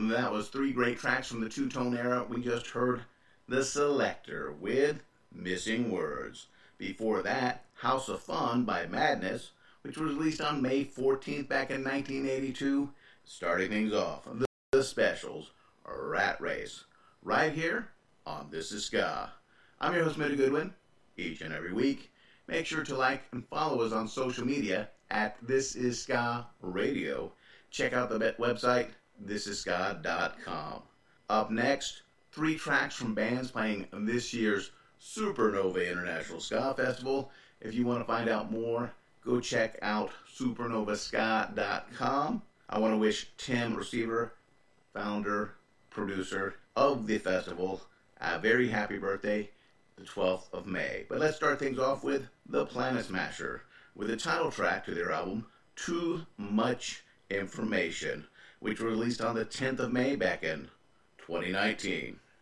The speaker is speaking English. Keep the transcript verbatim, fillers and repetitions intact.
That was three great tracks from the two-tone era. We just heard The Selecter with Missing Words. Before that, House of Fun by Madness, which was released on May fourteenth back in nineteen eighty-two. Starting things off, The, the Specials, Rat Race, right here on This Is Ska. I'm your host, Mitty Goodwin. Each and every week, make sure to like and follow us on social media at This Is Ska Radio. Check out the website, this is ska dot com. Up next, three tracks from bands playing this year's Supernova International Ska Festival. If you want to find out more, go check out supernova ska dot com. I want to wish Tim Receiver, founder, producer of the festival, a very happy birthday, the twelfth of May. But let's start things off with The Planet Smasher, with the title track to their album, Too Much Information, which was released on the tenth of May back in twenty nineteen.